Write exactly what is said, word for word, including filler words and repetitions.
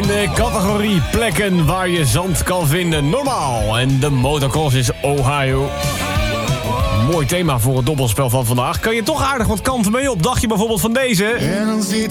de categorie plekken waar je zand kan vinden. Normaal. En de motocross is Ohio. Mooi thema voor het dobbelspel van vandaag. Kan je toch aardig wat kanten mee op? Dacht je bijvoorbeeld van deze? En dan zit